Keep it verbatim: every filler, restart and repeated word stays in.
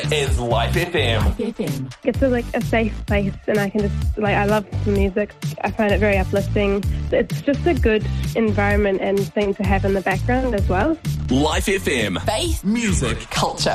is Life F M. Life F M. It's a, like a safe place, and I can just like I love the music. I find it very uplifting. It's just a good environment and thing to have in the background as well. Life F M. Faith, Music. culture.